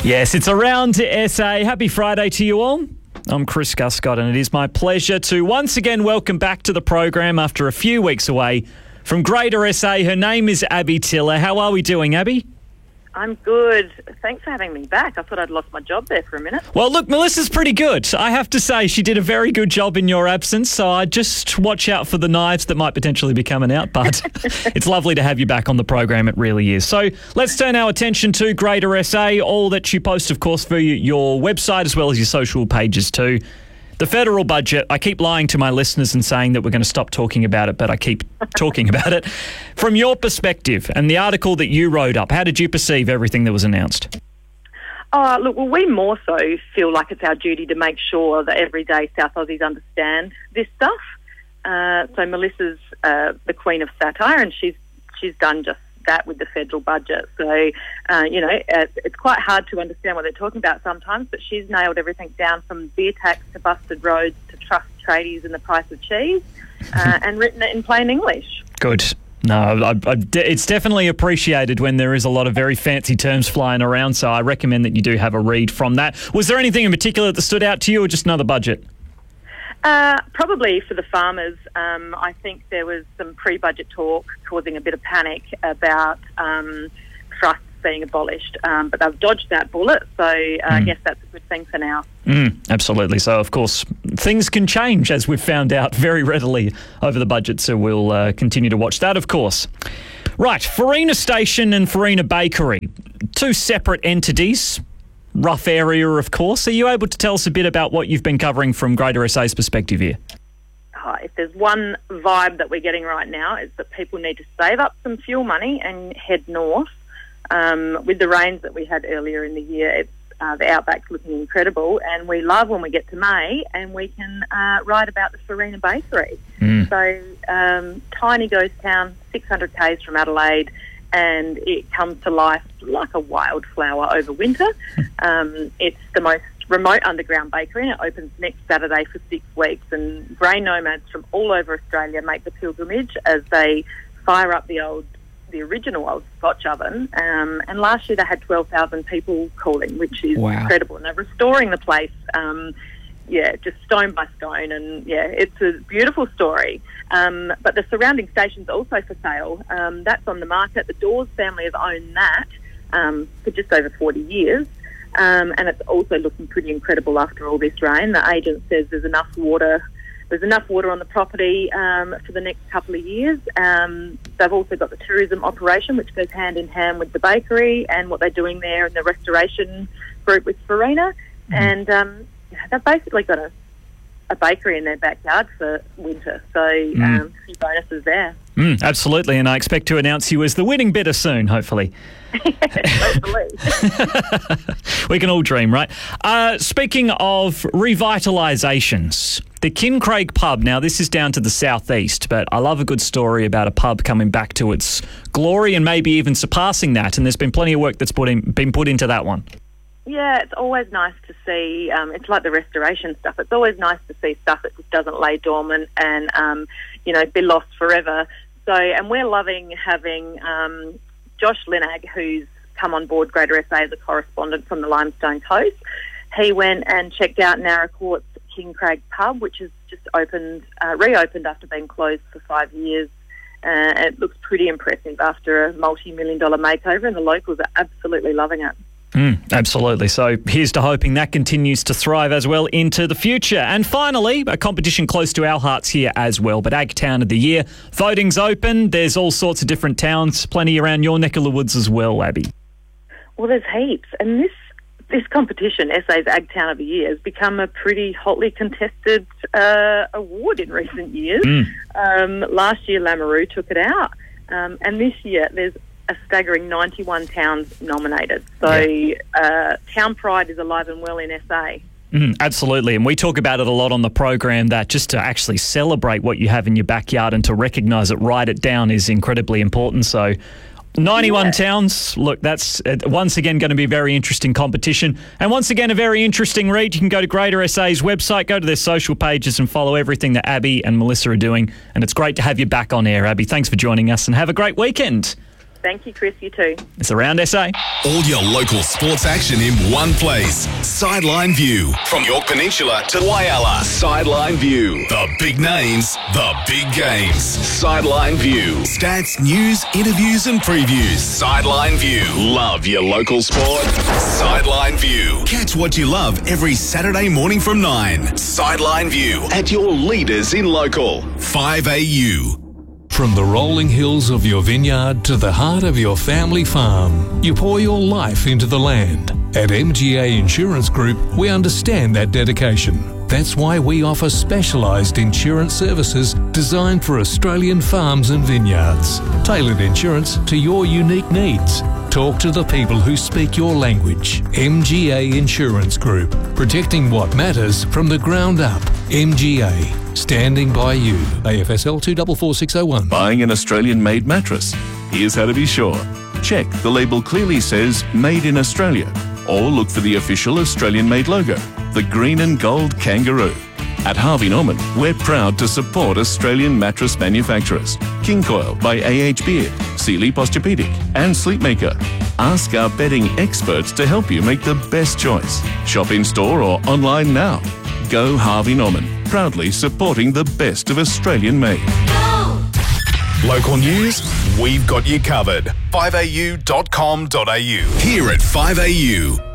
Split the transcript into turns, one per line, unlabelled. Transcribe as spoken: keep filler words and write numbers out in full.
Yes, it's Around S A. Happy Friday to you all. I'm Chris Guscott, and it is my pleasure to once again welcome back to the program after a few weeks away from Greater S A. Her name is Abby Tiller. How are we doing, Abby?
I'm good. Thanks for having me back. I thought I'd lost my job there for a minute.
Well, look, Melissa's pretty good. I have to say, she did a very good job in your absence, so I just watch out for the knives that might potentially be coming out, but it's lovely to have you back on the program. It really is. So let's turn our attention to Greater S A, all that you post, of course, for your website as well as your social pages too. The federal budget, I keep lying to my listeners and saying that we're going to stop talking about it, but I keep talking about it. From your perspective and the article that you wrote up, how did you perceive everything that was announced?
Oh, look, well, we more so feel like it's our duty to make sure that everyday South Aussies understand this stuff. Uh, so Melissa's uh, the queen of satire, and she's she's done just that with the federal budget. So, uh, you know, uh, it's quite hard to understand what they're talking about sometimes, but she's nailed everything down from beer tax to busted roads to trust tradies and the price of cheese, uh, and written it in plain English.
Good. No, I, I, it's definitely appreciated when there is a lot of very fancy terms flying around, so I recommend that you do have a read from that. Was there anything in particular that stood out to you, or just another budget?
Uh, probably for the farmers. Um, I think there was some pre-budget talk causing a bit of panic about um, trusts being abolished, um, but they've dodged that bullet, so uh, mm. I guess that's a good thing for now.
Mm, absolutely. So, of course, things can change, as we've found out very readily over the budget, so we'll uh, continue to watch that, of course. Right, Farina Station and Farina Bakery, two separate entities. Rough area, of course. Are you able to tell us a bit about what you've been covering from Greater S A's perspective here?
Oh, if there's one vibe that we're getting right now, it's that people need to save up some fuel money and head north. Um, with the rains that we had earlier in the year, it's, uh, the outback's looking incredible, and we love when we get to May and we can uh, write about the Farina Bakery. Mm. So, um, tiny ghost town, six hundred kays from Adelaide, and it comes to life like a wildflower over winter. Um, it's the most remote underground bakery, and it opens next Saturday for six weeks. And grain nomads from all over Australia make the pilgrimage as they fire up the old, the original old Scotch oven. Um, and last year they had twelve thousand people calling, which is wow. incredible. And they're restoring the place, um, yeah, just stone by stone. And yeah, it's a beautiful story. Um, but the surrounding station's also for sale. Um, that's on the market. The Dawes family have owned that um, for just over forty years. Um, and it's also looking pretty incredible after all this rain. The agent says there's enough water There's enough water on the property um, for the next couple of years. Um, they've also got the tourism operation, which goes hand in hand with the bakery and what they're doing there in the restoration group with Farina. Mm. And um, they've basically got a a bakery in their backyard for winter, so mm. um, a few bonuses there.
Mm, absolutely, and I expect to announce you as the winning bidder soon, hopefully.
Hopefully.
We can all dream, right? Uh, speaking of revitalisations, the Kincraig pub, now this is down to the southeast, but I love a good story about a pub coming back to its glory and maybe even surpassing that, and there's been plenty of work that's put in, been put into that one.
Yeah, it's always nice to see, um, it's like the restoration stuff, it's always nice to see stuff that just doesn't lay dormant and, um, you know, be lost forever. So, and we're loving having um, Josh Linag, who's come on board Greater S A as a correspondent from the Limestone Coast. He went and checked out Narra Court's Kincraig pub, which has just opened, uh, reopened after being closed for five years. Uh, it looks pretty impressive after a multi-million dollar makeover, and the locals are absolutely loving it.
Mm, absolutely. So here's to hoping that continues to thrive as well into the future. And finally, a competition close to our hearts here as well, but Ag Town of the Year. Voting's open. There's all sorts of different towns, plenty around your neck of the woods as well, Abby.
Well, there's heaps. And this this competition, S A's Ag Town of the Year, has become a pretty hotly contested uh, award in recent years. Mm. Um, last year, Lameroo took it out. Um, and this year, there's a staggering ninety-one towns nominated. So yeah. uh, town pride is alive and well in S A.
Mm, absolutely. And we talk about it a lot on the program, that just to actually celebrate what you have in your backyard and to recognise it, write it down is incredibly important. So ninety-one yeah. towns. Look, that's uh, once again going to be a very interesting competition. And once again, a very interesting read. You can go to Greater S A's website, go to their social pages and follow everything that Abby and Melissa are doing. And it's great to have you back on air, Abby. Thanks for joining us and have a great weekend.
Thank you, Chris. You too.
It's Around S A.
All your local sports action in one place. Sideline View. From York Peninsula to Whyalla. Sideline View. The big names, the big games. Sideline View. Stats, news, interviews and previews. Sideline View. Love your local sport? Sideline View. Catch what you love every Saturday morning from nine. Sideline View. At your leaders in local. five A U.
From the rolling hills of your vineyard to the heart of your family farm, you pour your life into the land. At M G A Insurance Group, we understand that dedication. That's why we offer specialised insurance services designed for Australian farms and vineyards. Tailored insurance to your unique needs. Talk to the people who speak your language. M G A Insurance Group, protecting what matters from the ground up. M G A. Standing by you. A F S L two four four six oh one.
Buying an Australian-made mattress? Here's how to be sure. Check the label clearly says Made in Australia, or look for the official Australian-made logo, the green and gold kangaroo. At Harvey Norman, we're proud to support Australian mattress manufacturers. King Coil by A H Beard, Sealy Posturepedic and Sleepmaker. Ask our bedding experts to help you make the best choice. Shop in-store or online now. Go Harvey Norman, proudly supporting the best of Australian made.
Local news, we've got you covered. five A U dot com dot A U. Here at five A U.